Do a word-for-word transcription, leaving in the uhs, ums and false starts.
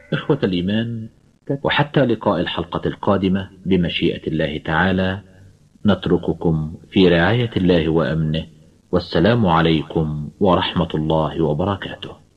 إخوة الإيمان، وحتى لقاء الحلقة القادمة بمشيئة الله تعالى، نترككم في رعاية الله وأمنه، والسلام عليكم ورحمة الله وبركاته.